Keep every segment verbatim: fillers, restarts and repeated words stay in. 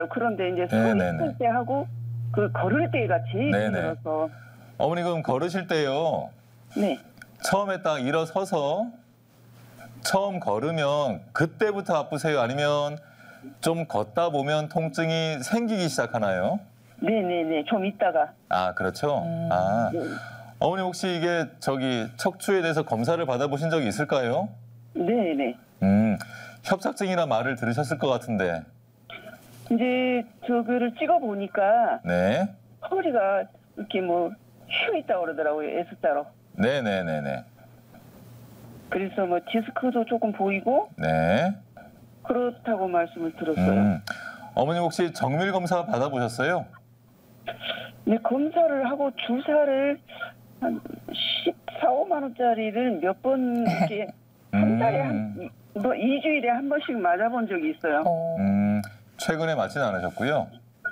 그런데 이제 서 있을 때 하고 그 걸을 때가 제일 네네. 힘들어서. 어머니 그럼 걸으실 때요. 네. 처음에 딱 일어서서 처음 걸으면 그때부터 아프세요? 아니면 좀 걷다 보면 통증이 생기기 시작하나요? 네네네. 좀 있다가. 아, 그렇죠. 음. 아, 네. 어머니 혹시 이게 저기 척추에 대해서 검사를 받아보신 적이 있을까요? 네네. 음, 협착증이란 말을 들으셨을 것 같은데. 이제 저거를 찍어 보니까 네. 허리가 이렇게 뭐 휘어 있다고 그러더라고요. S자로. 네네네네. 그래서 뭐 디스크도 조금 보이고 네. 그렇다고 말씀을 들었어요. 음, 어머니 혹시 정밀 검사 받아보셨어요? 네, 검사를 하고 주사를 한 십사, 오만 원짜리를 몇 번 이렇게 한 달에 한, 뭐 이주일에 한 번씩 맞아본 적이 있어요. 어. 음, 최근에 맞진 않으셨고요.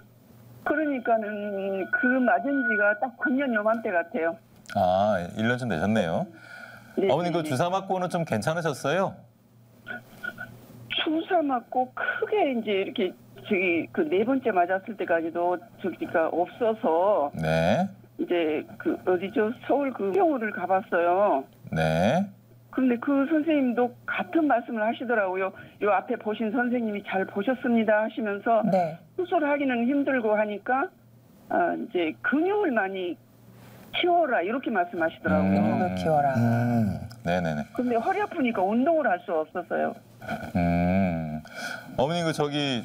그러니까는 그 맞은 지가 딱 작년 요맘때 같아요. 아, 일 년쯤 되셨네요. 네, 어머니 그 네. 주사 맞고는 좀 괜찮으셨어요? 주사 맞고 크게 이제 이렇게 저기 그 네 번째 맞았을 때까지도 저기가 없어서 네. 이제 그 어디죠? 서울 그 병원을 가봤어요. 네. 근데 그 선생님도 같은 말씀을 하시더라고요. 요 앞에 보신 선생님이 잘 보셨습니다 하시면서 네. 수술하기는 힘들고 하니까 아, 이제 근육을 많이 키워라 이렇게 말씀하시더라고요. 음. 근육을 키워라. 음, 네네네. 근데 허리 아프니까 운동을 할 수 없었어요. 음, 어머니 그 저기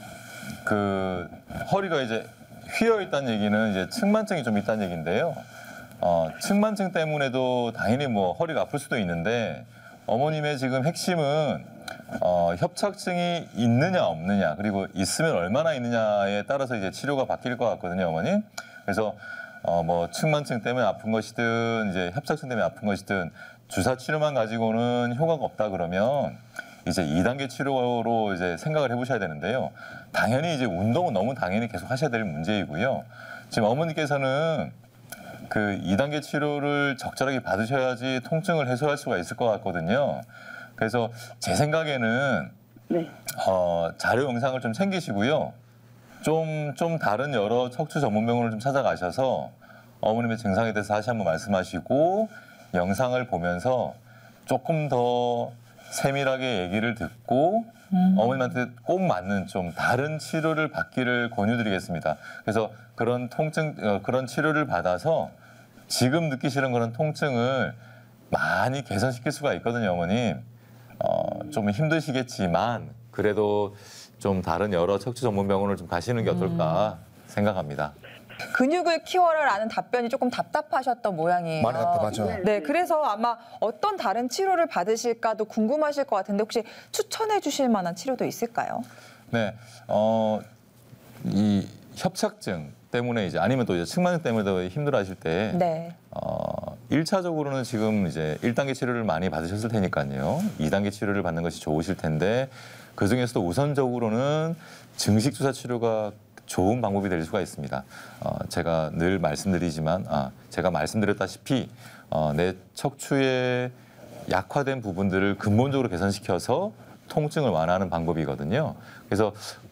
그 허리가 이제 휘어 있다는 얘기는 이제 측만증이 좀 있다는 얘기인데요. 어, 측만증 때문에도 당연히 뭐 허리가 아플 수도 있는데 어머님의 지금 핵심은 어, 협착증이 있느냐 없느냐 그리고 있으면 얼마나 있느냐에 따라서 이제 치료가 바뀔 것 같거든요, 어머니. 그래서 어, 뭐 측만증 때문에 아픈 것이든 이제 협착증 때문에 아픈 것이든 주사 치료만 가지고는 효과가 없다 그러면 이제 이 단계 치료로 이제 생각을 해보셔야 되는데요. 당연히 이제 운동은 너무 당연히 계속 하셔야 될 문제이고요. 지금 어머니께서는 그 이 단계 치료를 적절하게 받으셔야지 통증을 해소할 수가 있을 것 같거든요. 그래서 제 생각에는 네. 어, 자료 영상을 좀 챙기시고요. 좀, 좀 다른 여러 척추 전문 병원을 좀 찾아가셔서 어머님의 증상에 대해서 다시 한번 말씀하시고 영상을 보면서 조금 더 세밀하게 얘기를 듣고 음. 어머님한테 꼭 맞는 좀 다른 치료를 받기를 권유드리겠습니다. 그래서 그런 통증, 어, 그런 치료를 받아서 지금 느끼시는 그런 통증을 많이 개선시킬 수가 있거든요, 어머님. 어, 좀 힘드시겠지만 그래도 좀 다른 여러 척추 전문 병원을 좀 가시는 게 어떨까 음. 생각합니다. 근육을 키워라라는 답변이 조금 답답하셨던 모양이에요. 많이 답답하죠. 네, 그래서 아마 어떤 다른 치료를 받으실까도 궁금하실 것 같은데 혹시 추천해 주실 만한 치료도 있을까요? 네, 어, 이 협착증 때문에 이제 아니면 또 이제 측만증 때문에도 힘들어하실 때, 네. 어, 일 차적으로는 지금 이제 일 단계 치료를 많이 받으셨을 테니까요. 이 단계 치료를 받는 것이 좋으실 텐데 그 중에서도 우선적으로는 증식 주사 치료가 좋은 방법이 될 수가 있습니다. 어, 제가 늘 말씀드리지만, 아, 제가 말씀드렸다시피 어, 내 척추의 약화된 부분들을 근본적으로 개선시켜서 통증을 완화하는 방법이거든요. 그래서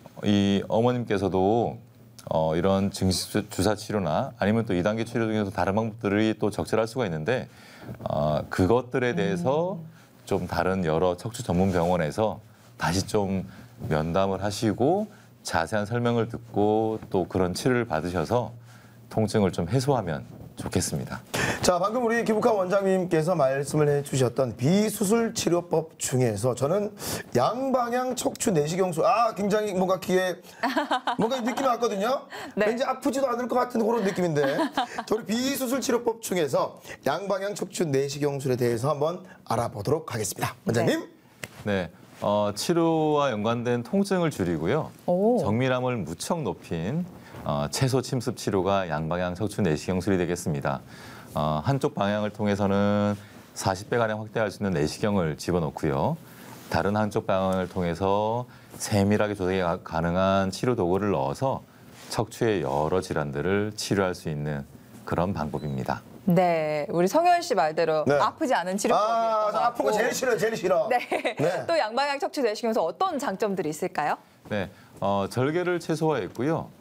이 어머님께서도 어, 이런 증식 주사 치료나 아니면 또 이 단계 치료 중에서 다른 방법들이 또 적절할 수가 있는데 어, 그것들에 대해서 음. 좀 다른 여러 척추 전문 병원에서 다시 좀 면담을 하시고 자세한 설명을 듣고 또 그런 치료를 받으셔서 통증을 좀 해소하면 좋겠습니다. 자, 방금 우리 기북한 원장님께서 말씀을 해주셨던 비수술 치료법 중에서 저는 양방향 척추 내시경술, 아, 굉장히 뭔가 귀에 뭔가 느낌이 왔거든요. 네. 왠지 아프지도 않을 것 같은 그런 느낌인데 저희 비수술 치료법 중에서 양방향 척추 내시경술에 대해서 한번 알아보도록 하겠습니다. 원장님. 네. 네. 어, 치료와 연관된 통증을 줄이고요. 오. 정밀함을 무척 높인 어, 채소 침습 치료가 양방향 척추 내시경술이 되겠습니다. 어, 한쪽 방향을 통해서는 사십 배가량 확대할 수 있는 내시경을 집어넣고요. 다른 한쪽 방향을 통해서 세밀하게 조작이 가능한 치료 도구를 넣어서 척추의 여러 질환들을 치료할 수 있는 그런 방법입니다. 네, 우리 성현 씨 말대로 네. 아프지 않은 치료법이었던 아, 것 아픈 거 같고. 제일 싫어요, 제일 싫어. 네. 네. 또 양방향 척추 내시경에서 어떤 장점들이 있을까요? 네, 어, 절개를 최소화했고요.